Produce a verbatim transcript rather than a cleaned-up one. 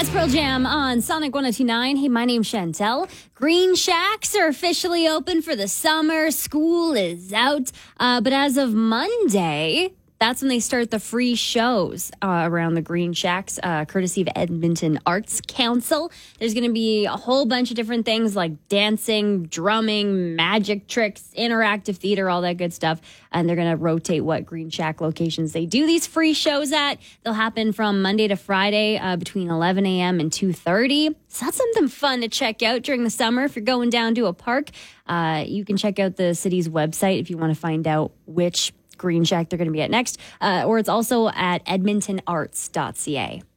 Pearl Jam on Sonic one oh two point nine. Hey, my name's Chantel. Green Shacks are officially open for the summer. School is out. Uh, but as of Monday, that's when they start the free shows uh, around the Green Shacks, uh, courtesy of Edmonton Arts Council. There's going to be a whole bunch of different things like dancing, drumming, magic tricks, interactive theater, all that good stuff. And they're going to rotate what Green Shack locations they do these free shows at. They'll happen from Monday to Friday uh, between eleven a.m. and two thirty. So that's something fun to check out during the summer. If you're going down to a park, uh, you can check out the city's website if you want to find out which Green Shack they're going to be at next, uh, or it's also at edmonton arts dot c a.